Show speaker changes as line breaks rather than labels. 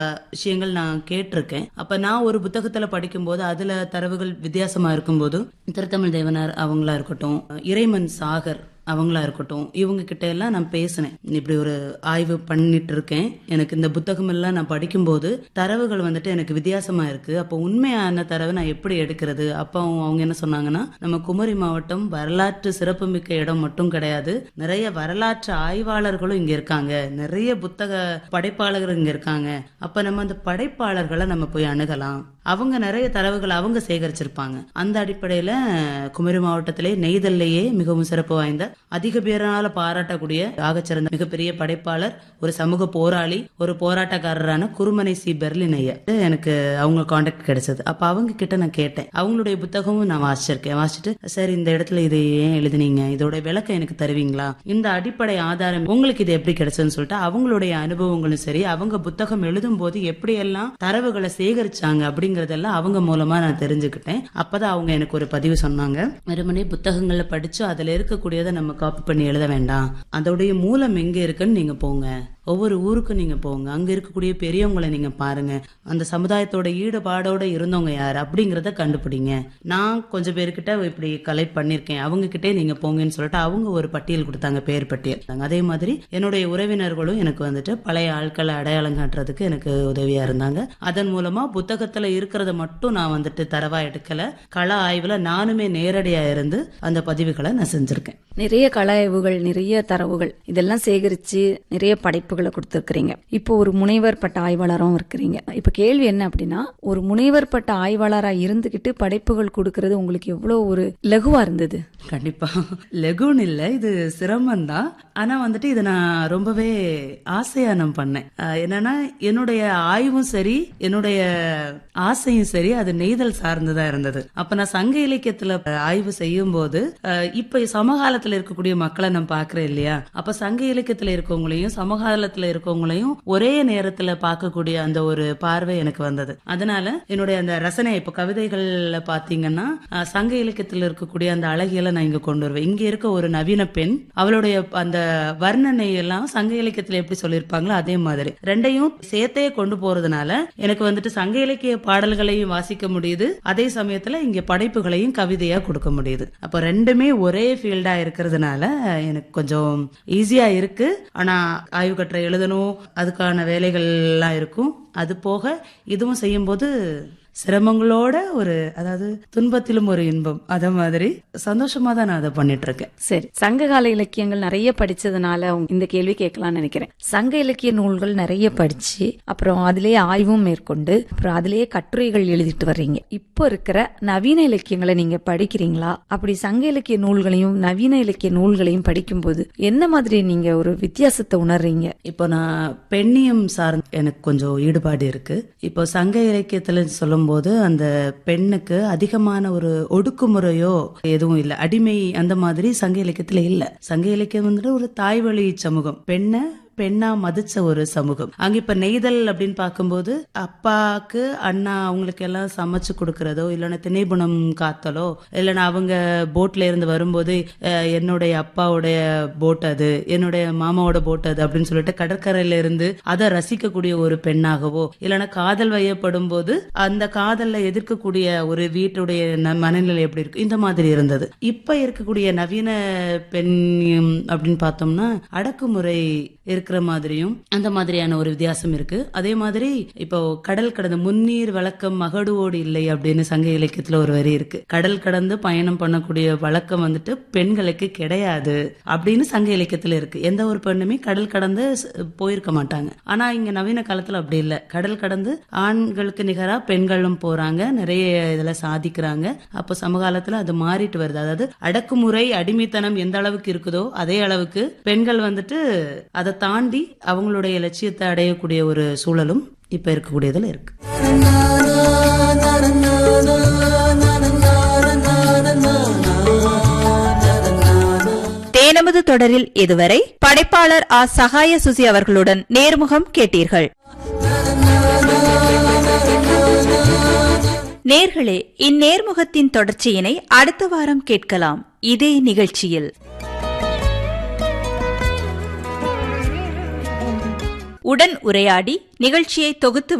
விஷயங்கள் நான் கேட்டிருக்கேன். அப்ப நான் ஒரு புத்தகத்துல படிக்கும்போது அதுல தரவுகள் வித்தியாசமா இருக்கும்போது திருத்தமிழ் தேவனார் அவங்களா இருக்கட்டும், இறைமன் சாகர் அவங்களா இருக்கட்டும், இவங்க கிட்ட எல்லாம் நான் பேசினேன். இப்படி ஒரு ஆய்வு பண்ணிட்டு இருக்கேன், எனக்கு இந்த புத்தகம் எல்லாம் நான் படிக்கும்போது தரவுகள் எனக்கு வித்தியாசமா இருக்கு. அப்போ உண்மையான தரவு நான் எப்படி எடுக்கிறது? அப்போ அவங்க என்ன சொன்னாங்கன்னா, நம்ம குமரி மாவட்டம் வரலாற்று சிறப்புமிக்க இடம் மட்டும் கிடையாது, நிறைய வரலாற்று ஆய்வாளர்களும் இங்க இருக்காங்க, நிறைய புத்தக படைப்பாளர்கள் இங்க இருக்காங்க. அப்ப நம்ம அந்த படைப்பாளர்களை நம்ம போய் அணுகலாம், அவங்க நிறைய தரவுகள் அவங்க சேகரிச்சிருப்பாங்க. அந்த அடிப்படையில குமரி மாவட்டத்திலே நெய்தல்லையே மிகவும் சிறப்பு வாய்ந்த, அதிக பேரால பாராட்டக்கூடிய ஆகச்சிறந்த மிகப்பெரிய படைப்பாளர், ஒரு சமூக போராளி, ஒரு போராட்டக்காரரான குருமனை சி பெர்லின் ஐயா எனக்கு அவங்க கான்டாக்ட் கிடைச்சது. அப்ப அவங்க கிட்ட நான் கேட்டேன். அவங்களுடைய புத்தகமும் நான் வாசிச்சிருக்கேன். வாசிச்சுட்டு சரி இந்த இடத்துல இதை ஏன் எழுதினீங்க, இதோட விளக்கம் எனக்கு தருவீங்களா, இந்த அடிப்படை ஆதாரம் உங்களுக்கு இது எப்படி கிடைச்சதுன்னு சொல்லிட்டு அவங்களுடைய அனுபவங்களும் சரி, அவங்க புத்தகம் எழுதும் போது எப்படியெல்லாம் தரவுகளை சேகரிச்சாங்க அப்படிங்கறதெல்லாம் அவங்க மூலமா நான் தெரிஞ்சுக்கிட்டேன். அப்பதான் அவங்க எனக்கு ஒரு பதிவு சொன்னாங்க, வெறுமனே புத்தகங்கள்ல படிச்சு அதுல இருக்கக்கூடியதை நம்ம காப்பி பண்ணி எழுத வேண்டாம், அதோடைய மூலம் எங்க இருக்குன்னு நீங்க போங்க, ஒவ்வொரு ஊருக்கும் நீங்க போங்க, அங்க இருக்கக்கூடிய பெரியவங்களை நீங்க பாருங்க, அந்த சமுதாயத்தோட ஈடுபாடோட இருந்தவங்க யாரு அப்படிங்கறத கண்டுபிடிங்க, நான் கொஞ்சம் பேர்கிட்ட இப்படி கலெக்ட் பண்ணிருக்கேன், அவங்க கிட்டே நீங்க போங்கன்னு சொல்லிட்டு அவங்க ஒரு பட்டியல் கொடுத்தாங்க, பேர் பட்டியல். அதே மாதிரி என்னுடைய உறவினர்களும் எனக்கு பழைய ஆட்களை அடையாளம் காட்டுறதுக்கு எனக்கு உதவியா இருந்தாங்க. அதன் மூலமா புத்தகத்துல இருக்கிறத மட்டும் நான் தரவா எடுக்கல, கள ஆய்வுல நானுமே நேரடியா இருந்து அந்த பதிவுகளை நான் செஞ்சிருக்கேன்.
நிறைய கள ஆய்வுகள், நிறைய தரவுகள் இதெல்லாம் சேகரிச்சு நிறைய படைப்புகளை கொடுத்திருக்கிறீங்க. இப்போ ஒரு முனைவர் பட்ட ஆய்வாளரும் இருக்கிறீங்க. இப்ப கேள்வி என்ன அப்படின்னா, ஒரு முனைவர் பட்ட ஆய்வாளரா இருந்துகிட்டு படைப்புகள் கொடுக்கறது உங்களுக்கு எவ்வளவு ஒரு லகுவா இருந்தது?
கண்டிப்பா லகுன்னு இல்ல, இது சிரமம் தான். ஆனா இதை நான் ரொம்பவே ஆசையா நான் பண்ணேன். என்னன்னா என்னுடைய ஆய்வும் சரி, என்னுடைய ஆசையும் சரி, அது நெய்தல் சார்ந்துதான் இருந்தது. அப்ப நான் சங்க இலக்கியத்துல ஆய்வு செய்யும் போது இப்ப சமகாலத்துல இருக்கக்கூடிய மக்களை நான் பாக்குறேன் இல்லையா, அப்ப சங்க இலக்கியத்துல இருக்கவங்களையும் சமகாலத்துல இருக்கவங்களையும் ஒரே நேரத்துல பார்க்கக்கூடிய அந்த ஒரு பார்வை எனக்கு வந்தது. அதனால என்னுடைய அந்த ரசனை, இப்ப கவிதைகள்ல பாத்தீங்கன்னா சங்க இலக்கியத்துல இருக்கக்கூடிய அந்த அழகியலை நான் இங்க கொண்டு வருவேன். இங்க இருக்க ஒரு நவீன பெண், அவளுடைய அந்த வர்ணனை எல்லாம் சங்க இலக்கியத்துல எப்படி சொல்லிருப்பாங்களோ அதே மாதிரி ரெண்டையும் சேர்த்தே கொண்டு போறதுனால எனக்கு சங்க இலக்கிய பாடல்களையும் வாசிக்க முடியுது, அதே சமயத்துல இங்க படைப்புகளையும் கவிதையா கொடுக்க முடியுது. அப்ப ரெண்டுமே ஒரே ஃபீல்டா இருக்கிறதுனால எனக்கு கொஞ்சம் ஈஸியா இருக்கு. ஆனா ஆய்வு கட்டுரை எழுதணும், அதுக்கான வேலைகள் எல்லாம் இருக்கும். அது போக இதுவும் செய்யும் போது சிரமங்களோட அதாவது துன்பத்திலும் ஒரு இன்பம், அத மாதிரி சந்தோஷமா தான் நான் அதை பண்ணிட்டு இருக்கேன்.
சரி, சங்ககால இலக்கியங்கள் நிறைய படிச்சதுனால இந்த கேள்வி கேட்கலாம்னு நினைக்கிறேன். சங்க இலக்கிய நூல்கள் நிறைய படிச்சு அப்புறம் அதிலேயே ஆய்வும் மேற்கொண்டு அப்புறம் அதிலேயே கட்டுரைகள் எழுதிட்டு வர்றீங்க. இப்போ இருக்கிற நவீன இலக்கியங்களை நீங்க படிக்கிறீங்களா? அப்படி சங்க இலக்கிய நூல்களையும் நவீன இலக்கிய நூல்களையும் படிக்கும்போது என்ன மாதிரி நீங்க ஒரு வித்தியாசத்தை உணர்றீங்க?
இப்போ நான் பெண்ணியம் சார்ந்து எனக்கு கொஞ்சம் ஈடுபாடு இருக்கு. இப்போ சங்க இலக்கியத்துல சொல்லும் போது அந்த பெண்ணுக்கு அதிகமான ஒரு ஒடுக்குமுறையோ எதுவும் இல்ல, அடிமை அந்த மாதிரி சங்க இலக்கியத்துல இல்ல. சங்க இலக்கியம் ஒரு தாய்வழி சமூகம், பெண்ணா மதிச்ச ஒரு சமூகம். அங்க இப்ப நெய்தல் அப்படின்னு பாக்கும்போது அப்பாக்கு அண்ணா அவங்களுக்கு எல்லாம் சமைச்சு கொடுக்கறதோ, இல்லைன்னா திணைபுணம் காத்தலோ, இல்லைன்னா அவங்க போட்ல இருந்து வரும்போது என்னுடைய அப்பாவுடைய போட் அது, என்னுடைய மாமாவோட போட் அது அப்படின்னு சொல்லிட்டு கடற்கரையில இருந்து அதை ரசிக்கக்கூடிய ஒரு பெண்ணாகவோ, இல்லைன்னா காதல் வயப்படும் போது அந்த காதல்ல எதிர்க்கக்கூடிய ஒரு வீட்டுடைய மனநிலை எப்படி இருக்கு, இந்த மாதிரி இருந்தது. இப்ப இருக்கக்கூடிய நவீன பெண் அப்படின்னு பார்த்தோம்னா அடக்குமுறை இருக்கிற மாதிரியும் அந்த மாதிரியான ஒரு வித்தியாசம் இருக்கு. அதே மாதிரி இப்போ கடல் கடந்த முன்னீர் வழக்கம் மகடுவோடு இல்லை அப்படின்னு சங்க இலக்கியத்துல ஒரு வரி இருக்கு. கடல் கடந்து பயணம் பண்ணக்கூடிய வழக்கம் பெண்களுக்கு கிடையாது அப்படின்னு சங்க இலக்கியத்துல இருக்கு. எந்த ஒரு பெண்ணுமே கடல் கடந்து போயிருக்க மாட்டாங்க. ஆனா இங்க நவீன காலத்துல அப்படி இல்ல, கடல் கடந்து ஆண்களுக்கு நிகரா பெண்களும் போறாங்க, நிறைய இதுல சாதிக்கிறாங்க. அப்போ சமகாலத்துல அது மாறிட்டு வருது. அதாவது அடக்குமுறை அடிமைத்தனம் எந்த அளவுக்கு இருக்குதோ அதே அளவுக்கு பெண்கள் அதை தாண்டி அவங்களுடைய லட்சியத்தை அடையக்கூடிய ஒரு சூழலும் இப்ப இருக்கக்கூடியதுல இருக்கு.
தேனமது தொடரில் இதுவரை படைப்பாளர் ஆ சகாய சுசி அவர்களுடன் நேர்முகம் கேட்டீர்கள். நேர்களே, இந்நேர்முகத்தின் தொடர்ச்சியினை அடுத்த வாரம் கேட்கலாம் இதே நிகழ்ச்சியில். உடன் உரையாடி நிகழ்ச்சியை தொகுத்து